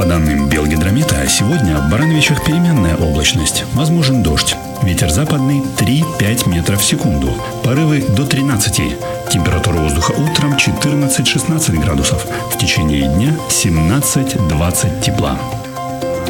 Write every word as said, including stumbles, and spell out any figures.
По данным Белгидромета, сегодня в Барановичах переменная облачность. Возможен дождь. Ветер западный три-пять метров в секунду. Порывы до тринадцати. Температура воздуха утром четырнадцать-шестнадцать градусов. В течение дня семнадцать-двадцать тепла.